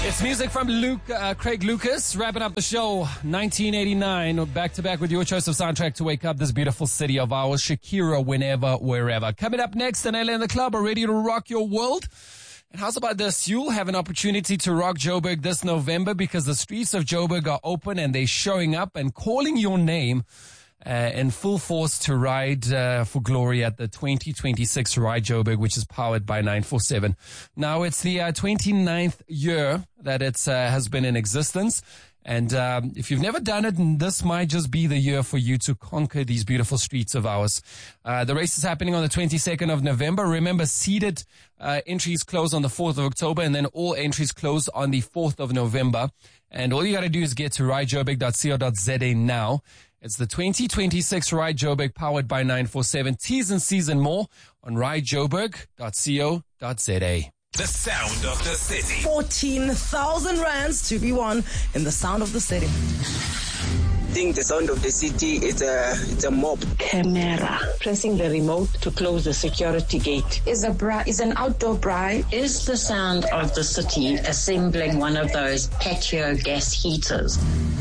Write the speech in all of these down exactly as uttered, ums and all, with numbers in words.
It's music from Luke, uh, Craig Lucas, wrapping up the show, nineteen eighty-nine, back to back with your choice of soundtrack to wake up this beautiful city of ours, Shakira, whenever, wherever. Coming up next, Danelle and the Club are ready to rock your world. And how's about this? You'll have an opportunity to rock Joburg this November because the streets of Joburg are open and they're showing up and calling your name Uh, in full force to ride uh, for glory at the twenty twenty-six Ride Joburg, which is powered by nine four seven. Now, it's the uh, twenty-ninth year that it uh, has been in existence. And um, if you've never done it, this might just be the year for you to conquer these beautiful streets of ours. Uh, the race is happening on the twenty-second of November. Remember, seeded uh, entries close on the fourth of October, and then all entries close on the fourth of November. And all you got to do is get to ride joburg dot co dot za now. It's the twenty twenty-six Ride Joburg powered by nine four seven. T's and C's and more on ride joburg dot co dot za. The sound of the city. fourteen thousand rands to be won in the sound of the city. I think the sound of the city is a, it's a mob. Camera. Pressing the remote to close the security gate. Is a bra- is an outdoor bride. Is the sound of the city assembling one of those patio gas heaters.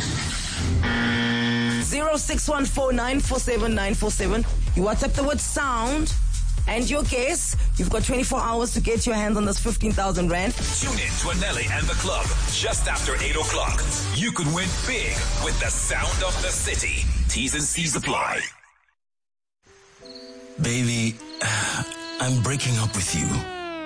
zero six one four nine four seven nine four seven. You WhatsApp the word sound and your guess. You've got twenty-four hours to get your hands on this fifteen thousand rand. Tune in to Anele and the Club just after eight o'clock. You could win big with the sound of the city. T's and C's apply. Baby, I'm breaking up with you.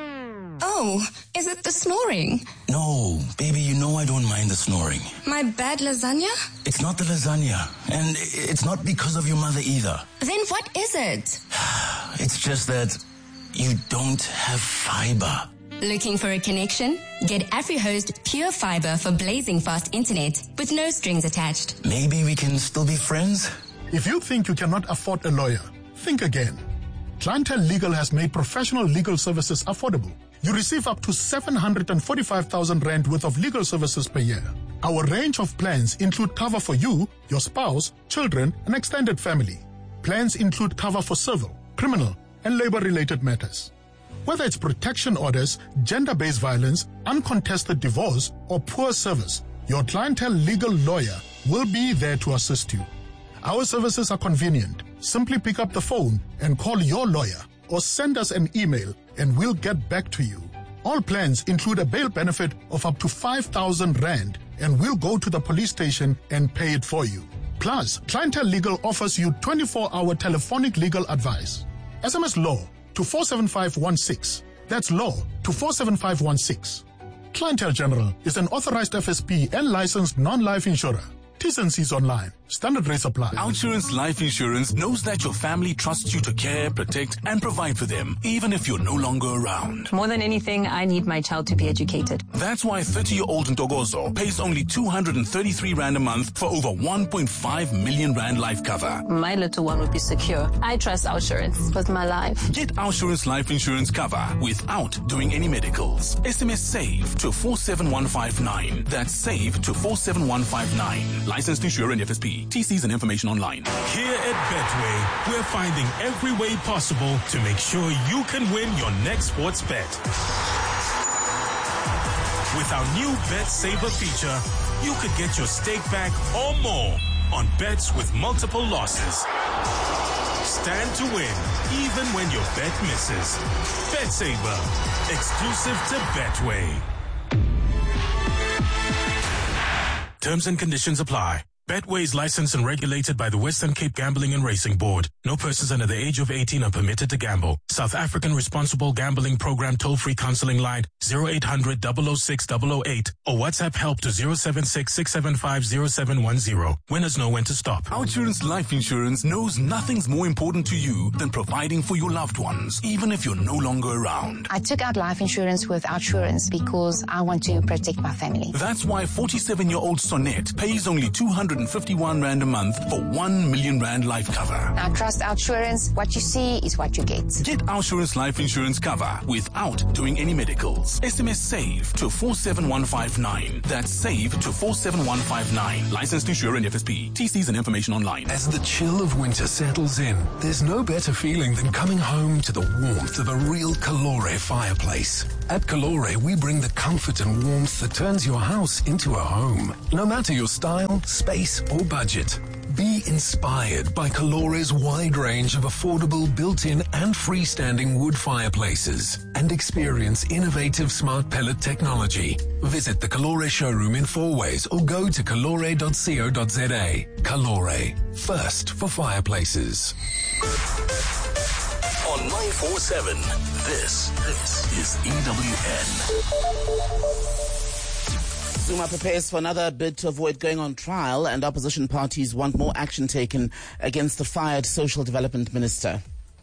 Oh, is it the snoring? No, baby, you know I don't mind the snoring. My bad lasagna? It's not the lasagna, and it's not because of your mother either. Then what is it? It's just that you don't have fiber. Looking for a connection? Get AfriHost Pure Fiber for blazing fast internet with no strings attached. Maybe we can still be friends? If you think you cannot afford a lawyer, think again. Clientele Legal has made professional legal services affordable. You receive up to seven hundred forty-five thousand rand worth of legal services per year. Our range of plans include cover for you, your spouse, children, and extended family. Plans include cover for civil, criminal, and labor-related matters. Whether it's protection orders, gender-based violence, uncontested divorce, or poor service, your Clientele Legal lawyer will be there to assist you. Our services are convenient. Simply pick up the phone and call your lawyer or send us an email and we'll get back to you. All plans include a bail benefit of up to five thousand rand and we'll go to the police station and pay it for you. Plus, Clientele Legal offers you twenty-four hour telephonic legal advice. S M S LAW to four seven five one six. That's LAW to four seven five one six. Clientele General is an authorized F S P and licensed non-life insurer. T's and C's online. Standard rates apply. Outsurance Life Insurance knows that your family trusts you to care, protect, and provide for them, even if you're no longer around. More than anything, I need my child to be educated. That's why thirty-year-old Ntogozo pays only two hundred thirty-three rand a month for over one point five million rand life cover. My little one would be secure. I trust Outsurance with my life. Get Outsurance Life Insurance cover without doing any medicals. S M S SAVE to four seven one five nine. That's SAVE to four seven one five nine. Licensed insurer and F S P. T Cs and information online. Here at Betway, we're finding every way possible to make sure you can win your next sports bet. With our new Bet Saver feature, you could get your stake back or more on bets with multiple losses. Stand to win even when your bet misses. Bet Saver, exclusive to Betway. Terms and conditions apply. Betway is licensed and regulated by the Western Cape Gambling and Racing Board. No persons under the age of eighteen are permitted to gamble. South African Responsible Gambling Program toll-free counseling line zero eight hundred, double oh six, double oh eight or WhatsApp help to zero seven six, six seven five, zero seven one zero. Winners know when to stop. Outsurance Life Insurance knows nothing's more important to you than providing for your loved ones, even if you're no longer around. I took out life insurance with Outsurance because I want to protect my family. That's why forty-seven-year-old Sonette pays only two hundred fifty-one rand a month for one million rand life cover. I trust Outsurance. What you see is what you get. Get Outsurance Life Insurance cover without doing any medicals. S M S SAVE to four seven one five nine. That's SAVE to four seven one five nine. Licensed insurer and F S P. T Cs and information online. As the chill of winter settles in, there's no better feeling than coming home to the warmth of a real Calore fireplace. At Calore, we bring the comfort and warmth that turns your house into a home. No matter your style, space, or budget. Be inspired by Calore's wide range of affordable built-in and freestanding wood fireplaces and experience innovative smart pellet technology. Visit the Calore showroom in Fourways or go to calore dot co dot za. Calore, first for fireplaces. On nine forty-seven, this, this is E W N. Zuma prepares for another bid to avoid going on trial, and opposition parties want more action taken against the fired social development minister.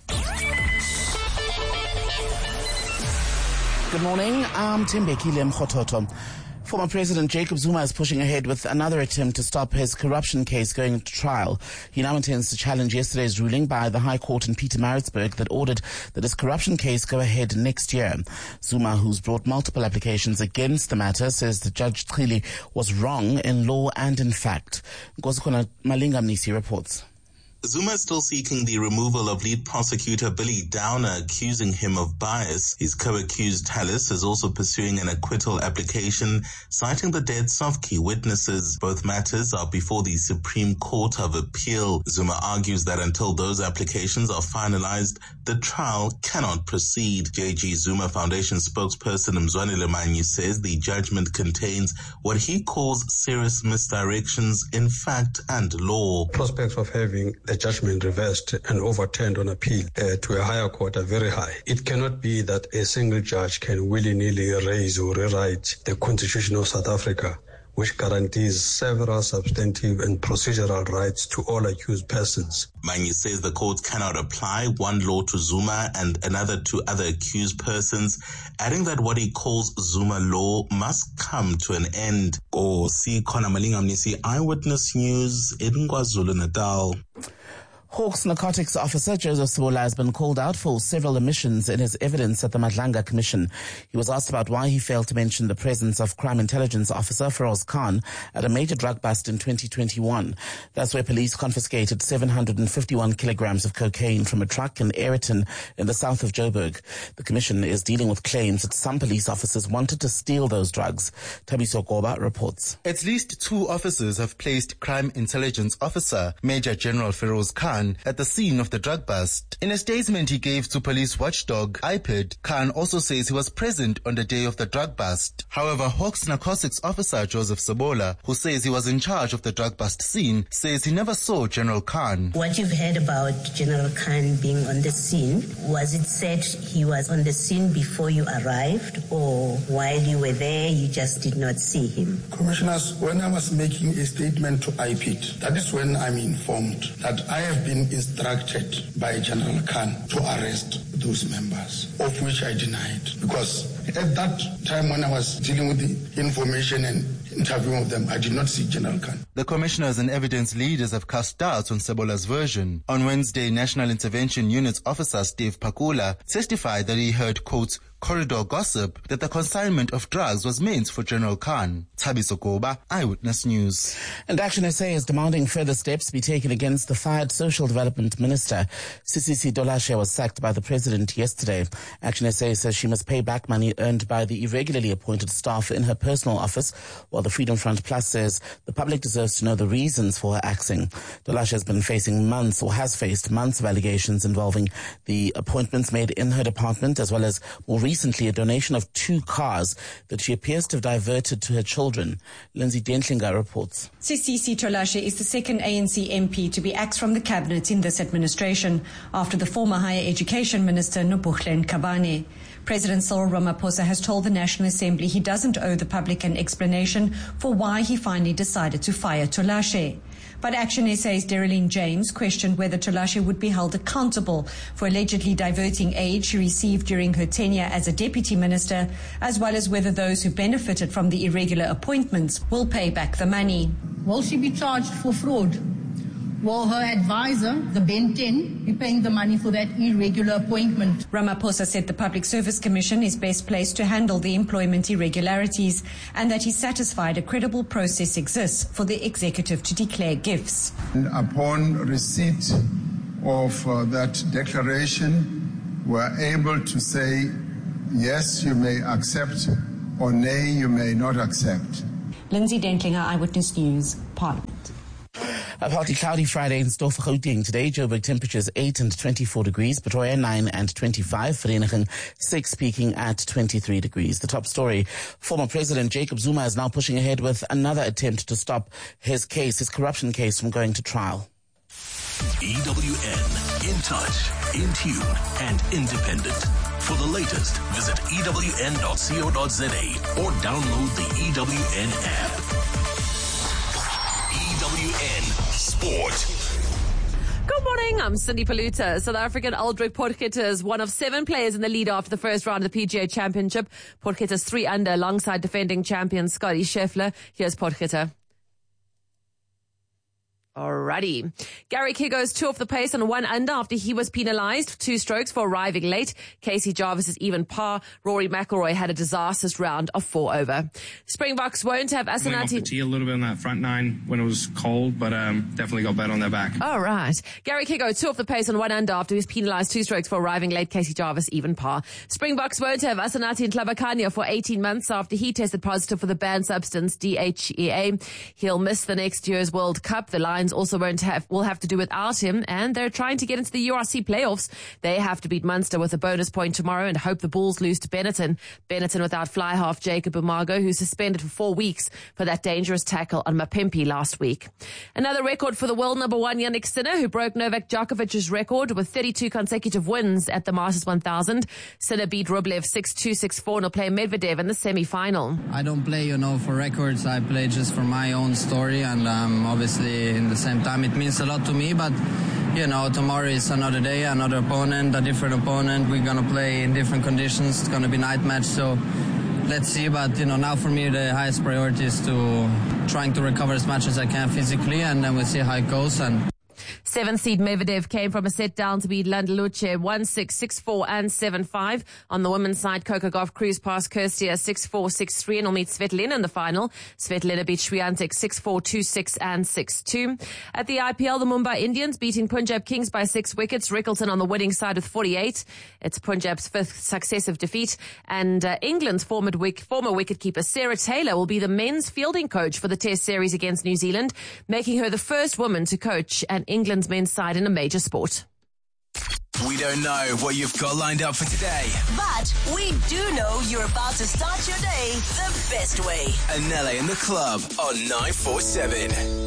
Good morning, I'm Tembeki Lemkhototo. Former President Jacob Zuma is pushing ahead with another attempt to stop his corruption case going to trial. He now intends to challenge yesterday's ruling by the High Court in Pietermaritzburg that ordered that his corruption case go ahead next year. Zuma, who's brought multiple applications against the matter, says that Judge Chile was wrong in law and in fact. Nkosukona Malinga Mnisi reports. Zuma is still seeking the removal of lead prosecutor Billy Downer, accusing him of bias. His co-accused Tallis is also pursuing an acquittal application, citing the deaths of key witnesses. Both matters are before the Supreme Court of Appeal. Zuma argues that until those applications are finalized, the trial cannot proceed. J G Zuma Foundation spokesperson Mzwanele Manyi says the judgment contains what he calls serious misdirections in fact and law. Prospects of having the judgment reversed and overturned on appeal uh, to a higher court are very high. It cannot be that a single judge can willy-nilly erase or rewrite the Constitution of South Africa, which guarantees several substantive and procedural rights to all accused persons. Manyi says the court cannot apply one law to Zuma and another to other accused persons, adding that what he calls Zuma law must come to an end. Go see Kona Malinga Mnisi, Eyewitness News in KwaZulu-Natal. Hawks narcotics officer Joseph Sibola has been called out for several omissions in his evidence at the Madlanga Commission. He was asked about why he failed to mention the presence of crime intelligence officer Feroz Khan at a major drug bust in twenty twenty-one. That's where police confiscated seven hundred fifty-one kilograms of cocaine from a truck in Ayrton in the south of Joburg. The commission is dealing with claims that some police officers wanted to steal those drugs. Tabiso Goba reports. At least two officers have placed crime intelligence officer Major General Feroz Khan at the scene of the drug bust. In a statement he gave to police watchdog I P E D, Khan also says he was present on the day of the drug bust. However, Hawks narcotics officer Joseph Sibola, who says he was in charge of the drug bust scene, says he never saw General Khan. What you've heard about General Khan being on the scene, was it said he was on the scene before you arrived, or while you were there you just did not see him? Commissioners, when I was making a statement to I P E D, that is when I'm informed that I have been instructed by General Khan to arrest those members, of which I denied, because at that time when I was dealing with the information and interviewing with them, I did not see General Khan. The commissioners and evidence leaders have cast doubts on Sibola's version. On Wednesday, National Intervention Unit's officer Steve Pakula testified that he heard, quote, corridor gossip that the consignment of drugs was meant for General Khan. Tabiso Goba, Eyewitness News. And Action S A is demanding further steps be taken against the fired Social Development Minister. Sisisi Dolashe was sacked by the President yesterday. Action S A says she must pay back money earned by the irregularly appointed staff in her personal office, while the Freedom Front Plus says the public deserves to know the reasons for her axing. Dolashe has been facing months, or has faced months, of allegations involving the appointments made in her department, as well as more recently a donation of two cars that she appears to have diverted to her children. Lindsay Dentlinger reports. Sisisi Dolashe is the second A N C M P to be axed from the cabinet in this administration after the former Higher Education Minister Nobukhle Nkabane. President Cyril Ramaphosa has told the National Assembly he doesn't owe the public an explanation for why he finally decided to fire Dolashe. But Action S A's Dereline James questioned whether Dolashe would be held accountable for allegedly diverting aid she received during her tenure as a deputy minister, as well as whether those who benefited from the irregular appointments will pay back the money. Will she be charged for fraud? Will her advisor, the Ben ten, be paying the money for that irregular appointment? Ramaphosa said the Public Service Commission is best placed to handle the employment irregularities and that he's satisfied a credible process exists for the executive to declare gifts. And upon receipt of uh, that declaration, we're able to say yes, you may accept, or nay, you may not accept. Lindsay Dentlinger, Eyewitness News, Parliament. A partly cloudy Friday in store for Gauteng today. Joburg temperatures eight and twenty-four degrees. Pretoria nine and twenty-five. Vereeniging six, peaking at twenty-three degrees. The top story. Former President Jacob Zuma is now pushing ahead with another attempt to stop his case, his corruption case, from going to trial. E W N. In touch, in tune, and independent. For the latest, visit E W N dot co dot za or download the E W N app. E W N Sport. Good morning, I'm Cindy Paluta. South African Aldrich Potgieter is one of seven players in the lead after the first round of the P G A Championship. Potgieter's three under alongside defending champion Scotty Scheffler. Here's Potgieter. Alrighty. Gary Kigo's two off the pace and one under after he was penalised. Two strokes for arriving late. Casey Jarvis is even par. Rory McIlroy had a disastrous round of four over. Springboks won't have Asanati. Off the tee a little bit on that front nine when it was cold, but um, definitely got better on their back. All right. Gary Kigo, two off the pace and one under after he was penalised. Two strokes for arriving late. Casey Jarvis, even par. Springboks won't have Asanati and Tlabakanya for eighteen months after he tested positive for the banned substance D H E A. He'll miss the next year's World Cup. The Lions also won't have, will have to do without him, and they're trying to get into the U R C playoffs. They have to beat Munster with a bonus point tomorrow and hope the Bulls lose to Benetton. Benetton without fly half Jacob Umago, who's suspended for four weeks for that dangerous tackle on Mapimpi last week. Another record for the world number one Jannik Sinner, who broke Novak Djokovic's record with thirty-two consecutive wins at the Masters one thousand. Sinner beat Rublev six two, six four and will play Medvedev in the semi-final. I don't play, you know, for records. I play just for my own story, and um, obviously in the same time it means a lot to me, but you know, tomorrow is another day, another opponent, a different opponent. We're gonna play in different conditions. It's gonna be night match, so let's see. But you know, now for me the highest priority is to trying to recover as much as I can physically, and then we'll see how it goes. And Seventh seed Medvedev came from a set down to beat Landaluce one six, six four and seven five. On the women's side, Coco Gauff cruised past Kirstia six four, six three and will meet Svetlina in the final. Svetlina beat Swiatek six four, two six and six two. At the I P L, the Mumbai Indians beating Punjab Kings by six wickets. Rickleton on the winning side with forty-eight. It's Punjab's fifth successive defeat. And uh, England's former, wick, former wicketkeeper Sarah Taylor will be the men's fielding coach for the Test series against New Zealand, making her the first woman to coach an England's men's side in a major sport. We don't know what you've got lined up for today, but we do know you're about to start your day the best way. Anele in the club on nine four seven.